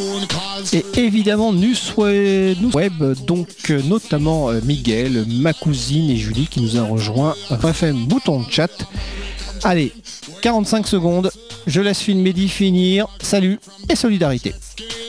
Et évidemment, Web, donc notamment Miguel, ma cousine et Julie qui nous a rejoint. FM bouton de chat. Allez, 45 secondes, je laisse Mehdi finir. Salut et solidarité.